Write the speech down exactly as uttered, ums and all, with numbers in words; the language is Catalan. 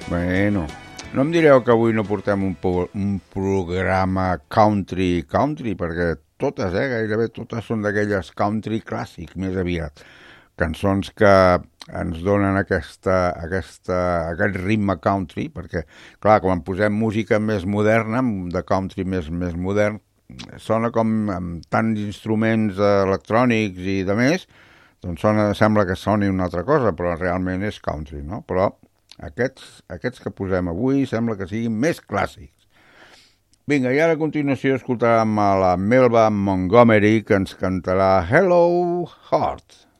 Bueno, no em direu que avui no portem un, po un programa country country, perquè totes, eh, gairebé totes són d'aquelles country clàssic, més aviat. Cançons que ens donen aquesta, aquesta, aquest ritme country, perquè, clar, quan posem música més moderna, de country més, més modern, sona com amb tants instruments electrònics i de més, doncs sona, sembla que soni una altra cosa, però realment és country, no? Però aquests, aquests que posem avui sembla que siguin més clàssics. Vinga, i ara a continuació escoltarem a la Melba Montgomery, que ens cantarà Hello Heart.